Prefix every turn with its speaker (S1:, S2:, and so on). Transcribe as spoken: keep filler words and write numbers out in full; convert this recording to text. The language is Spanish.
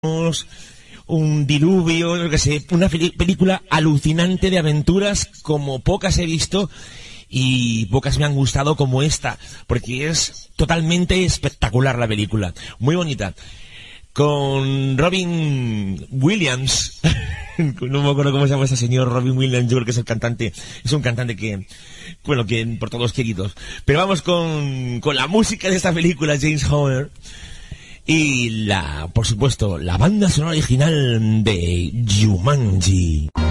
S1: un diluvio, yo que sé, una película alucinante de aventuras como pocas he visto y pocas me han gustado como esta, porque es totalmente espectacular la película, muy bonita, con Robin Williams. No me acuerdo cómo se llama ese señor Robin Williams, yo creo que es el cantante, es un cantante que, bueno, que por todos queridos. Pero vamos con, con la música de esta película, James Horner, y la, por supuesto, la banda sonora original de Jumanji.